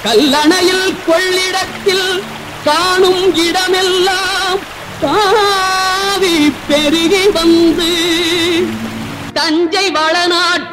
கல்லணையில் கொள்ளிடத்தில் காணும் இடமெல்லாம் காவி பெருகி வந்து தஞ்சை வளநாட்டு